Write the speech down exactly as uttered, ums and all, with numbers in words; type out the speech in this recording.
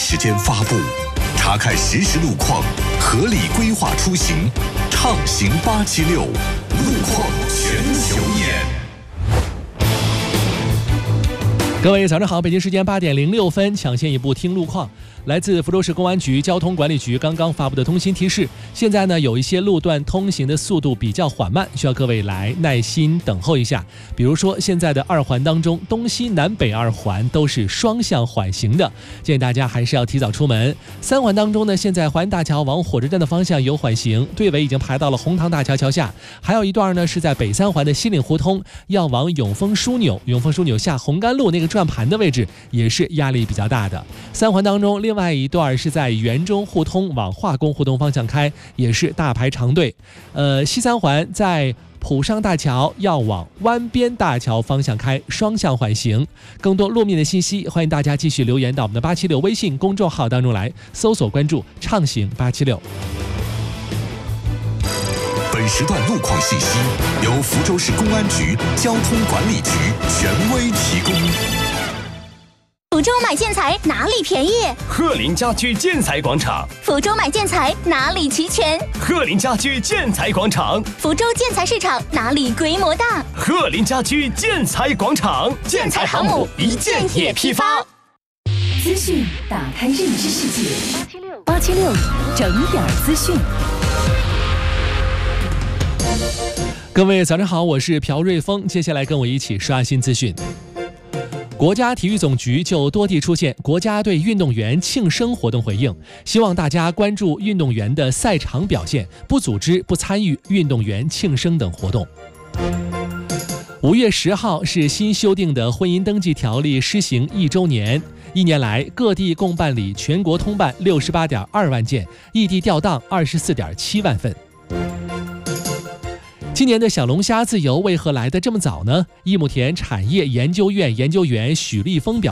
时间发布，查看实时路况，合理规划出行，畅行八七六，路况全球眼。 各位早上好，北京时间八点零六分，抢先一步听路况。来自福州市公安局交通管理局刚刚发布的通信提示，现在呢有一些路段通行的速度比较缓慢，需要各位来耐心等候一下。比如说现在的二环当中，东西南北二环都是双向缓行的，建议大家还是要提早出门。三环当中呢，现在淮安大桥往火车站的方向有缓行，队尾已经排到了红塘大桥桥下，还有一段呢是在北三环的西岭胡同要往永丰枢纽，永丰枢纽下红甘路那个转盘的位置也是压力比较大的。三环当中另外一段是在园中互通往化工互通方向开，也是大排长队。呃，西三环在浦上大桥要往湾边大桥方向开，双向缓行。更多路面的信息，欢迎大家继续留言到我们的八七六微信公众号当中来，搜索关注畅行八七六。 本时段路况信息由福州市公安局交通管理局权威提供。 福州买建材哪里便宜？ 鹤林家居建材广场。 福州买建材哪里齐全？ 鹤林家居建材广场。 福州建材市场哪里规模大？ 鹤林家居建材广场。 建材航母一件也批发。 资讯打开认知世界，八七六整点资讯。 各位早上好，我是朴瑞峰，接下来跟我一起刷新资讯。国家体育总局就多地出现国家队运动员庆生活动回应，希望大家关注运动员的赛场表现，不组织不参与运动员庆生等活动。五月十号是新修订的婚姻登记条例施行一周年，一年来各地共办理全国通办六十八点二万件，异地调档二十四点七万份。今年的小龙虾自由为何来得这么早呢？益母田产业研究院研究员许立峰表